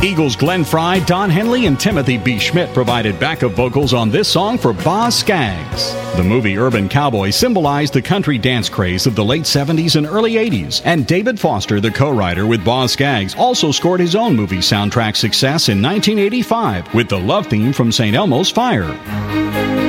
Eagles Glenn Frey, Don Henley, and Timothy B. Schmidt provided backup vocals on this song for Boz Scaggs. The movie Urban Cowboy symbolized the country dance craze of the late 70s and early 80s, and David Foster, the co-writer with Boz Scaggs, also scored his own movie soundtrack success in 1985 with the love theme from St. Elmo's Fire.